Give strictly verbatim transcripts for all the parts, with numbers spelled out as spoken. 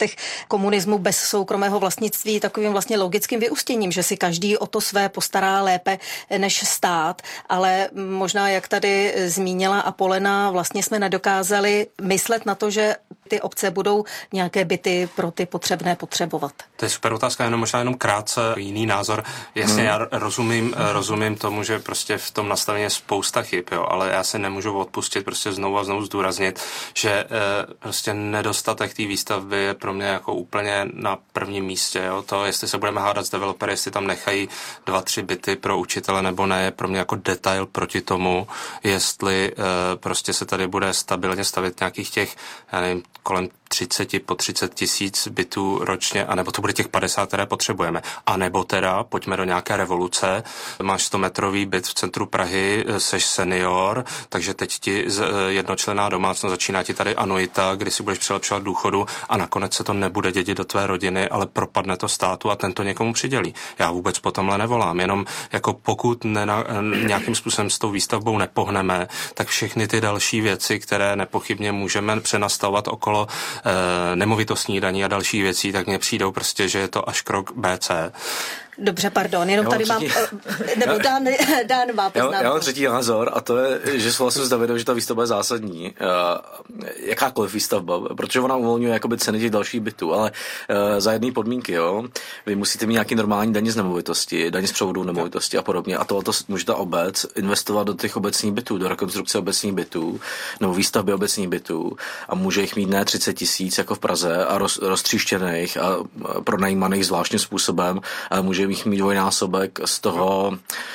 letech komunismu bez soukromého vlastnictví takovým vlastně logickým vyústěním, že si každý o to své postará lépe než stát, ale možná, jak tady zmínila Apolena, vlastně jsme nedokázali myslet na to, že ty obce budou nějaké byty pro ty potřebné potřebovat. To je super otázka, jenom možná jenom krátce jiný názor. Jasně, hmm. já rozumím, rozumím tomu, že prostě v tom nastavení je spousta chyb, jo, ale já se nemůžu odpustit prostě znovu a znovu zdůraznit, že e, prostě nedostatek té výstavby je pro mě jako úplně na prvním místě. Jo. To, jestli se budeme hádat s developery, jestli tam nechají dva, tři byty pro učitele nebo ne, je pro mě jako detail proti tomu, jestli e, prostě se tady bude stabilně stavit nějakých těch, já nevím, kolem třicet po třicet tisíc bytů ročně, anebo to bude těch padesát, které potřebujeme. A nebo teda, pojďme do nějaké revoluce, máš sto metrový byt v centru Prahy, seš senior, takže teď ti jednočlenná domácnost začíná ti tady anuita, kdy si budeš přilepšovat důchodu a nakonec se to nebude dědit do tvé rodiny, ale propadne to státu a ten to někomu přidělí. Já vůbec po tomhle nevolám, jenom jako pokud nena, nějakým způsobem s tou výstavbou nepohneme, tak všechny ty další věci, které nepochybně můžeme přenastavovat okolo nemovitostní daní a další věcí, tak mně přijdou prostě, že je to až krok bé cé. Dobře, pardon, jenom jo, tady třetí... mám, nebo dán, dán má poznámku. Já, já mám třetí názor a to je, že souhlasím s Davidem, že ta výstavba je zásadní. Uh, jakákoliv výstavba, protože ona uvolňuje jakoby ceny těch dalších bytů, ale uh, za jedné podmínky, jo. Vy musíte mít nějaký normální daně z nemovitosti, daně z převodu nemovitosti a podobně a tohle může ta obec investovat do těch obecních bytů, do rekonstrukce obecních bytů, nebo výstavby obecních bytů a může jich mít ne třicet tisíc jako v Praze a roz, roztříštěných a pronajímaných zvláštním způsobem, ale může jich mít dvojnásobek z toho,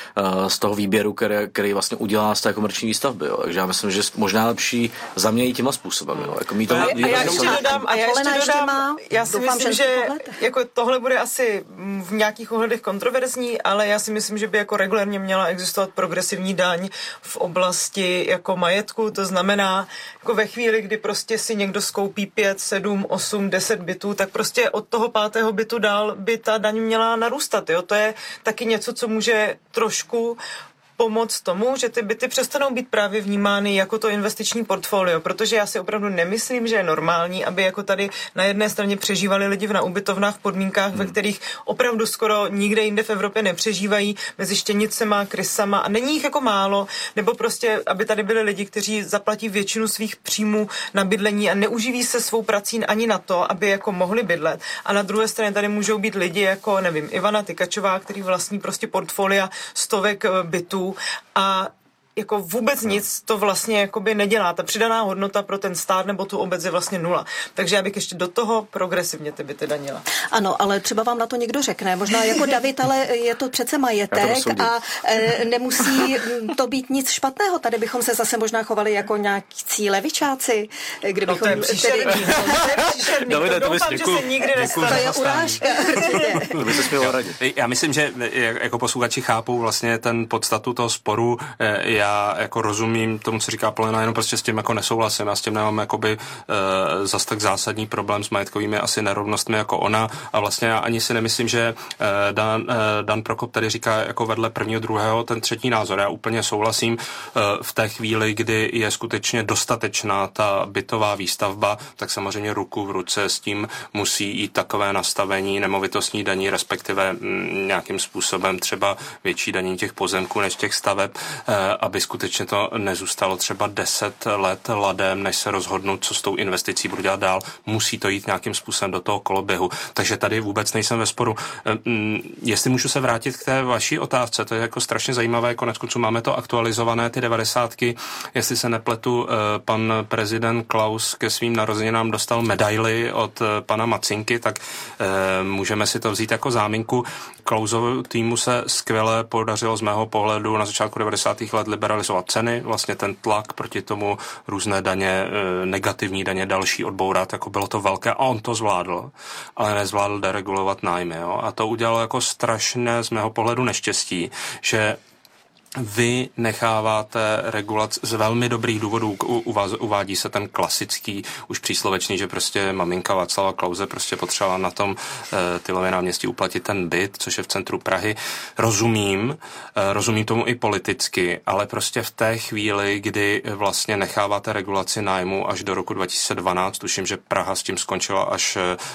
z toho výběru, který, který vlastně udělá z té komerční výstavby. Jo. Takže já myslím, že možná lepší za mě i tímhle způsobem. Jo. Jako mít to, a, a já ještě dodám, a já ještě dodám, já si doufám, myslím, že jako tohle bude asi v nějakých ohledech kontroverzní, ale já si myslím, že by jako regulérně měla existovat progresivní daň v oblasti jako majetku. To znamená, jako ve chvíli, kdy prostě si někdo skoupí pět, sedm, osm, deset bytů, tak prostě od toho pátého bytu dál by ta daň měla narůstat. Jo? To je taky něco, co může trošku pomoct tomu, že ty byty přestanou být právě vnímány jako to investiční portfolio, protože já si opravdu nemyslím, že je normální, aby jako tady na jedné straně přežívali lidi na ubytovnách v podmínkách, hmm. ve kterých opravdu skoro nikde jinde v Evropě nepřežívají, mezi štěnicema, krysama a není jich jako málo, nebo prostě, aby tady byli lidi, kteří zaplatí většinu svých příjmů na bydlení a neuživí se svou prací ani na to, aby jako mohli bydlet. A na druhé straně tady můžou být lidi jako, nevím, Ivana Tykačová, který vlastní prostě portfolia stovek bytů a jako vůbec nic to vlastně jakoby nedělá. Ta přidaná hodnota pro ten stát nebo tu obec je vlastně nula. Takže já bych ještě do toho progresivně ty byty danila. Ano, ale třeba vám na to někdo řekne. Možná jako David, ale je to přece majetek a e, nemusí to být nic špatného. Tady bychom se zase možná chovali jako nějakí levičáci, kdybychom... No to je příšerný. To je příšerný. Davide, to doufám, že se nikdy nestane. To je urážka. To by se smělo radit. Já myslím, že jako posluchači chápou vlastně ten podstatu toho sporu. Já Já jako rozumím tomu, co říká Polena, jenom prostě s tím jako nesouhlasím. Já s tím nemám jakoby e, zas tak zásadní problém s majetkovými asi nerovnostmi jako ona a vlastně já ani si nemyslím, že e, Dan, e, Dan Prokop tady říká jako vedle prvního, druhého ten třetí názor. Já úplně souhlasím e, v té chvíli, kdy je skutečně dostatečná ta bytová výstavba, tak samozřejmě ruku v ruce s tím musí jít takové nastavení nemovitostní daní, respektive m, nějakým způsobem třeba větší daní těch pozemků než těch staveb, e, aby skutečně to nezůstalo třeba deset let ladem, než se rozhodnout, co s tou investicí budu dělat dál. Musí to jít nějakým způsobem do toho koloběhu. Takže tady vůbec nejsem ve sporu. Jestli můžu se vrátit k té vaší otázce, to je jako strašně zajímavé, koneckonců máme to aktualizované, ty devadesátky. Jestli se nepletu, pan prezident Klaus ke svým narozeninám dostal medaili od pana Macinky, tak můžeme si to vzít jako záminku. Klausovu týmu se skvěle podařilo z mého pohledu na začátku devadesátých let liberalizovat ceny, vlastně ten tlak proti tomu různé daně, negativní daně, další odbourat, jako bylo to velké a on to zvládl, ale nezvládl deregulovat nájmy. Jo? A to udělalo jako strašné z mého pohledu neštěstí, že vy necháváte regulaci z velmi dobrých důvodů, uvádí se ten klasický, už příslovečný, že prostě maminka Václava Klause prostě potřebovala na tom e, Tylově náměstí uplatit ten byt, což je v centru Prahy. Rozumím, e, rozumím tomu i politicky, ale prostě v té chvíli, kdy vlastně necháváte regulaci nájmu až do roku dva tisíce dvanáct, tuším, že Praha s tím skončila až